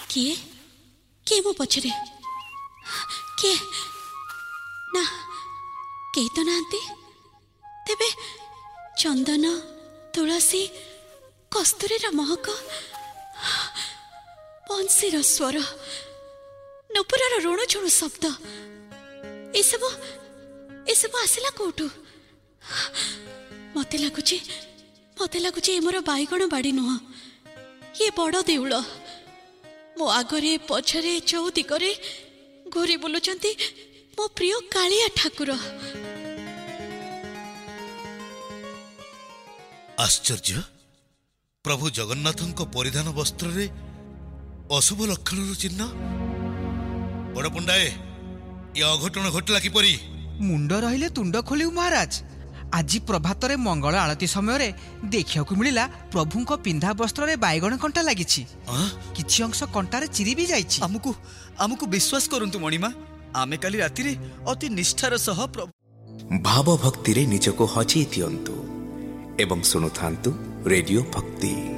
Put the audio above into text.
किए किए मो पछरे किए ना केही तो नांती तेबे चंदन तुलसी कस्तूरीर महक बंशीर स्वर नुपुरर ऋणु झुणु शब्द एसबू आसला कौटू मते लगुची मोर बैगण बाड़ी नुह ये बड़ देउल मो आगरे पछरे चौदिगरे घोरी बुलुचंती मो प्रिय कालिया ठाकुर। आश्चर्य प्रभु जगन्नाथंको परिधान वस्त्र रे अशुभ लक्षण चिन्ह। बड़ पंडाए ये अघटन घटला किपरि? मुंड रहिले तुंड खोलिउ महाराज। आज प्रभात रे मंगल आलती समय देखिया मिला प्रभुंको पिंधा वस्त्र रे बैगण कंटा लागिछि। किछि अंश कंटा रे चिरी भी जाइछि। हमकु विश्वास करंतु मणिमा आमे काली राति रे अति निष्ठार सह भाव भक्ति रे निजको हजै दियंतु एवं सुनुथांतु रेडियो भक्ति।